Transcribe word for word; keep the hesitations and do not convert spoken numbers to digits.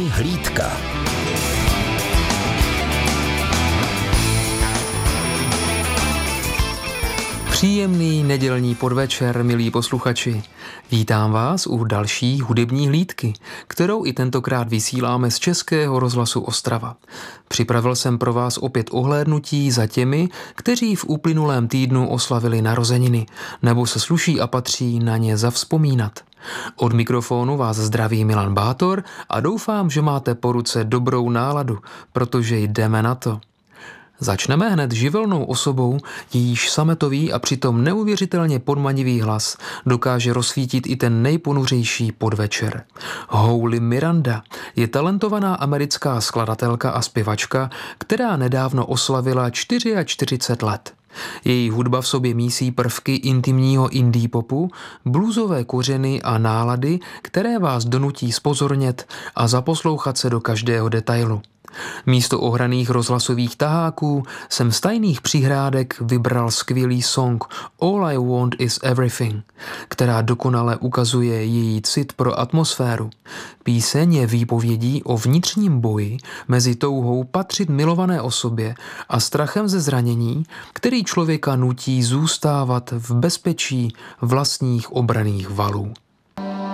hlídka. Příjemný nedělní podvečer, milí posluchači. Vítám vás u další hudební hlídky, kterou i tentokrát vysíláme z Českého rozhlasu Ostrava. Připravil jsem pro vás opět ohlédnutí za těmi, kteří v uplynulém týdnu oslavili narozeniny, nebo se sluší a patří na ně zavzpomínat. Od mikrofonu vás zdraví Milan Bátor a doufám, že máte po ruce dobrou náladu, protože jdeme na to. Začneme hned živelnou osobou, jejíž sametový a přitom neuvěřitelně podmanivý hlas dokáže rozsvítit i ten nejponuřejší podvečer. Holly Miranda je talentovaná americká skladatelka a zpěvačka, která nedávno oslavila čtyřicet čtyři let. Její hudba v sobě mísí prvky intimního indie popu, bluesové kořeny a nálady, které vás donutí zpozornět a zaposlouchat se do každého detailu. Místo ohraných rozhlasových taháků jsem z tajných přihrádek vybral skvělý song All I Want Is Everything, která dokonale ukazuje její cit pro atmosféru. Píseň je výpovědí o vnitřním boji mezi touhou patřit milované osobě a strachem ze zranění, který člověka nutí zůstávat v bezpečí vlastních obranných valů.